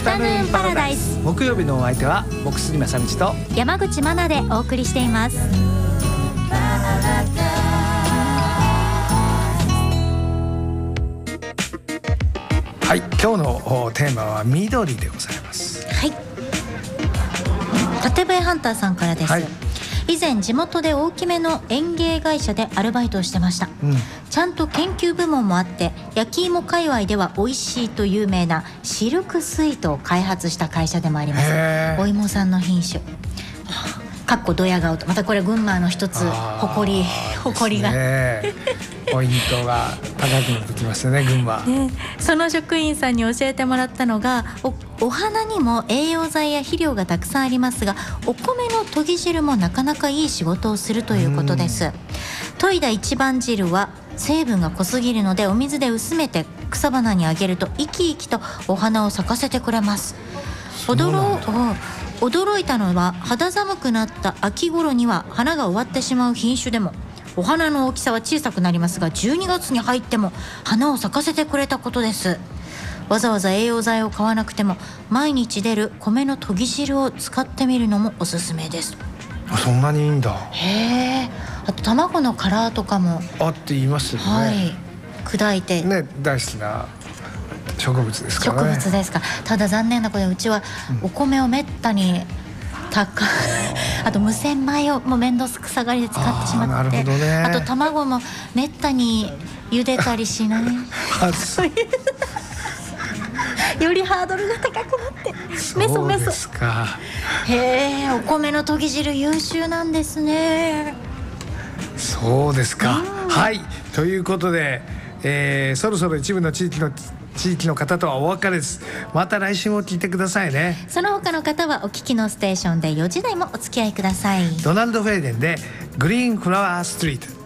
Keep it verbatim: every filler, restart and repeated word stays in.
フタヌーンパラダイス。 木曜日のお相手は僕杉正道と山口真奈でお送りしています。 はい、今日のテーマは緑でございます。 はい、立笛ハンターさんからです。はい、以前地元で大きめの園芸会社でアルバイトをしてました、うん、ちゃんと研究部門もあって焼き芋界隈では美味しいと有名なシルクスイートを開発した会社でもあります。お芋さんの品種かっこドヤ顔と、またこれ群馬の一つ誇り誇りが、ね、 ポイントが高くなってきましたね群馬、ね、 その職員さんに教えてもらったのが お, お花にも栄養剤や肥料がたくさんありますが、お米の研ぎ汁もなかなかいい仕事をするということです。研いだ一番汁は成分が濃すぎるのでお水で薄めて草花にあげると生き生きとお花を咲かせてくれます。驚驚いたのは肌寒くなった秋頃には花が終わってしまう品種でもお花の大きさは小さくなりますがじゅうにがつに入っても花を咲かせてくれたことです。わざわざ栄養剤を買わなくても毎日出る米の研ぎ汁を使ってみるのもおすすめです。 あ、そんなにいいんだ。 へー。あと卵の殻とかもあって言いますよね、 はい、砕いてね、大好きな植物ですからね。 植物ですか。ただ残念なことでうちはお米をめったに高、うん、あと無洗米をもう面倒くさがりで使ってしまって、 あ,、ね、あと卵もめったに茹でたりしないよりハードルが高くなってメソメソ。そうですか。へー、お米の研ぎ汁優秀なんですね。 そうですか、うん、はい、ということで、えー、そろそろ一部の地域の地域の方とはお別れです。また来週も聞いてくださいね。 その他の方はお聞きのステーションでよじ台もお付き合いください。 ドナルド・フェイデンでグリーンフラワーストリート。